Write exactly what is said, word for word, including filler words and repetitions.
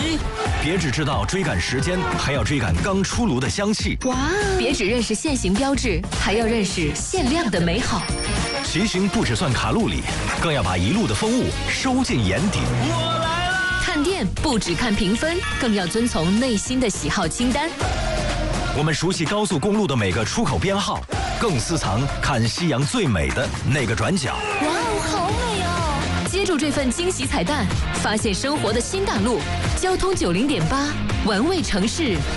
一。别只知道追赶时间，还要追赶刚出炉的香气。 哇！别只认识限行标志，还要认识限量的美好。 骑行不只算卡路里，更要把一路的风物收进眼底。 我来了！ 看店不只看评分，更要遵从内心的喜好清单。 我们熟悉高速公路的每个出口编号，更私藏看夕阳最美的那个转角。 哇哦，好美哦！接住这份惊喜彩蛋，发现生活的新大陆。交通九零点八，玩味城市。